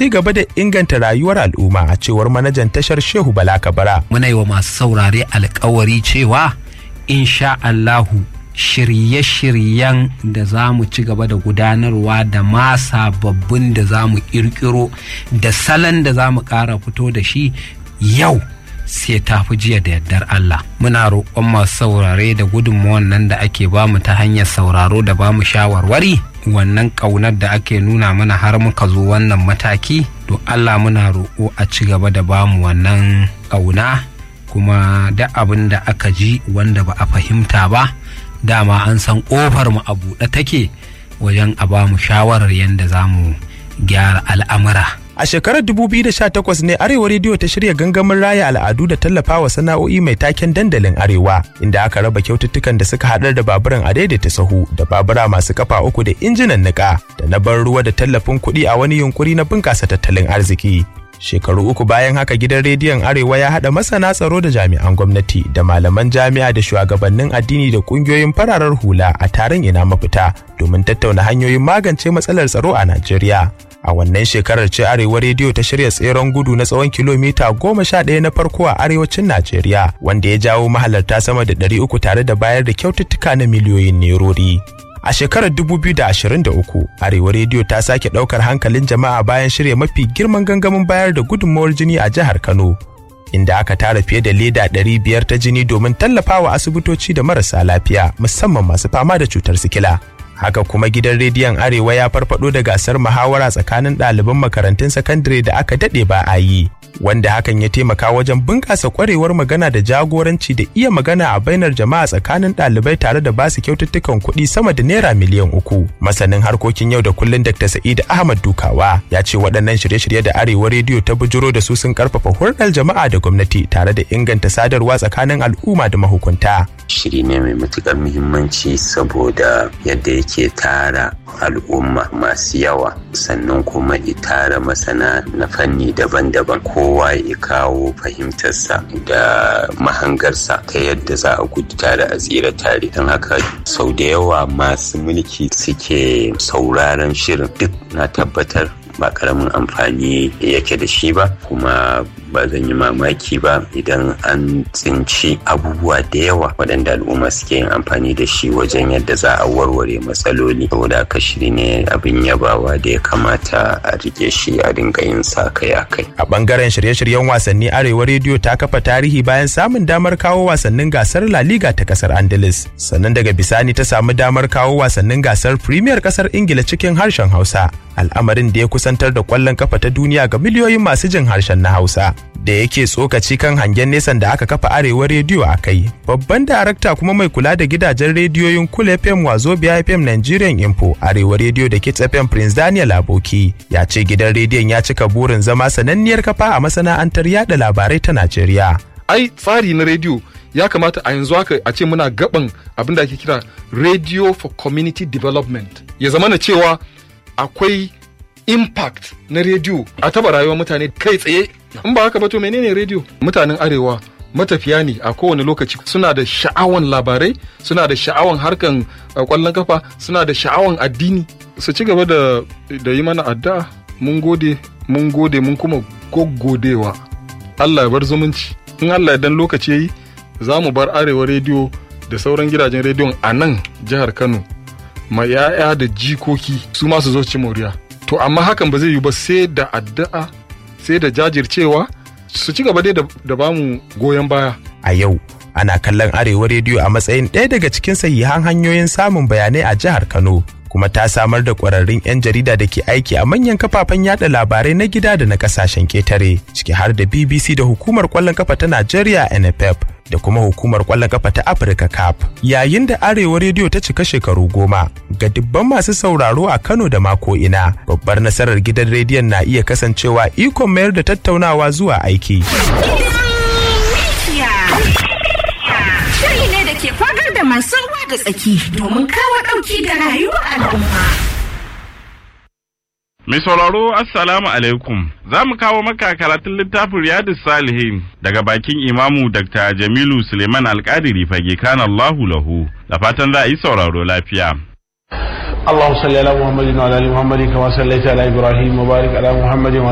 ci gaba da inganta rayuwar al'umma a cewar manajan tashar Shehu Bala Kabara. Muna yi wa masu saurare alkawari cewa insha Allahu shirye-shiryen da za mu ci gaba da gudanarwa da ma sababbin da za mu ƙirƙiro da salon da za mu ƙara fito da shi yau sai ta fi jiya da yardar Allah. Muna roƙon masu saurare da gudunmuwan nan da ake bamu ta hanyar sauraro da bamu shawarwari, wannan ƙaunar da ake nuna mana har muka zo wannan mataki, to Allah muna roƙo a ci gaba da bamu wannan ƙauna, kuma da abin da aka ji wanda ba a fahimta ba dama an san ƙofar mu a buɗe take wajen a bamu shawarar yadda za mu gyara al'amura. A shekarar 2018 ne Arewa Rediyo ta shirya gangamin raya al'adu da tallafawa sana'o'i mai taken dandalin Arewa, inda aka raba kyaututtukan da suka haɗar da baburan adaidaita sahu da babura masu kafa uku da injinan niƙa da na ban ruwa da tallafin kuɗi a wani yunkuri na bunƙasa tattalin arziki. Shekaru uku bayan haka gidan rediyon Arewa ya haɗa masana tsaro da jami'an gwamnati da malaman jami'a da shugabannin addini da ƙungiyoyin fararar hula a taron ina mafita domin tattauna hanyoyin magance matsalar tsaro a Najeriya. A wannan shekarar ce Arewa Rediyo ta shirya tseren gudu na tsawon kilomita 11 na farko a arewacin Najeriya, wanda ya jawo mahalarta sama da 300 tare da bayar da kyaututtuka na miliyoyin nerori. A shekarar 2023, Arewa Rediyo ta sake ɗaukar hankalin jama'a bayan shirya mafi girman gangamin bayar da gudunmawar jini a jihar Kano, inda aka tara fiye da leda 500 ta jini domin tallafawa asibitoci da marasa lafiya, musamman masu fama da cutar sikila. Haka kuma gidan rediyon Arewa ya farfado da gasar muhawara tsakanin ɗaliban makarantun sakandare da aka daɗe ba a yi, wanda hakan ya taimaka wajen bunƙasa ƙwarewar magana da jagoranci da iya magana a bainar jama'a tsakanin ɗalibai tare da basu kyaututtukan kuɗi sama da naira miliyan 3. Masanin harkokin yau da kullun Dr. Sa'id Ahmad Dukawa ya ce waɗannan shirye-shirye da Arewa Rediyo ta bujuro da su sun ƙarfafa hulɗar jama'a da gwamnati tare da inganta sadarwa tsakanin al'umma da mahukunta. Shiri ne mai matuƙar muhimmanci saboda yadda yake tara al'umma masu yawa, sannan kuma tara masana na fanni daban-daban, kowa ya kawo fahimtarsa da mahangarsa ta yadda za a gudu tare a tsira tare. Don haka sau da yawa masu mulki suke sauraron shirin, duk na tabbatar ba karamin amfani yake da shi ba, kuma ba zan yi mamaki ba idan an tsinci abubuwa da yawa waɗanda al'umma suke yin amfani da shi wajen yadda za a warware matsaloli. Saboda haka shiri ne abin yabawa da ya kamata a rike shi a dinga yin sa kai a kai. A bangaren shirye-shiryen wasanni, Arewa Rediyo ta kafa tarihi bayan samun damar kawo wasannin gasar La Liga ta kasar Andalus, sannan daga bisani ta samu damar kawo wasannin gasar Premier kasar Ingila cikin harshen Hausa, al'amarin da ya kusantar da kwallon kafa ta duniya ga miliyoyin masu jin harshen na Hausa. Da yake tsokaci kan hangen nesan da aka kafa Arewa Rediyo a kai, babban darakta kuma mai kula da gidajen rediyoyin Cool FM, Wazobia FM, Nigerian Info, Arewa Rediyo da Kids FM, Prince Daniel Aboki, ya ce gidan rediyon ya cika burin zama sananniyar kafa a masana'antar yada labarai ta Najeriya. Ai tsari na rediyo ya kamata a yanzu haka a ce muna gaban abin da ake kira Radio for Community Development. Ya zama na cewa akwai impact na rediyo a taba rayuwar mutane kai tsaye. In ba haka ba to menene rediyo? Mutanen Arewa matafiya ne a kowane lokaci, suna da sha'awan labarai, suna da sha'awan harkan kwallon kafa, suna da sha'awan addini. Su ci gaba da yi mana addu'a. Mun gode mun kuma goggodewa. Allah ya bar zumunci. In Allah dan lokaci yayi za mu bar Arewa Rediyo da sauran gidajen rediyon a nan jihar Kano, ma ya'ya da jikoki su ma su zo ci moriya. To amma hakan ba zai yi ba sai da addu'a, sai da jajircewa, su ci gaba dai da bamu goyon baya. A yau ana kallon Arewa Rediyo a matsayin ɗaya daga cikin sahihan hanyoyin samun bayanai a jihar Kano, kuma ta samar da ƙwararrun 'yan jarida da ke aiki a manyan kafafen yada labarai na gida da na ƙasashen ƙetare, ciki har da BBC da hukumar ƙwallon kafa ta Najeriya NFF da kuma hukumar ƙwallon kafa ta Africa Cup. Yayin da Arewa Rediyo ta cika shekaru 10 ga dubban masu sauraro a Kano da mako ina, babbar nasarar gidan rediyon na iya kasancewa ikon mayar da tattaunawa zuwa aiki. Shiri ne da ke fagar da masu ruwa da tsaki domin kawo ɗauki ga rayuwar al'umma. Mai sauraro Assalamu alaikum, za mu kawo maka karatun littafin Riyadus Salihin daga bakin Imamu Dr. Jamilu Suleiman Alƙadiri Fage, kana Allahu lahu, da fatan za a yi sauraro lafiya. Allahumma salli ala Muhammadin wa ala ali Muhammadin kama sallaita ala Ibrahim wa barik ala Muhammadin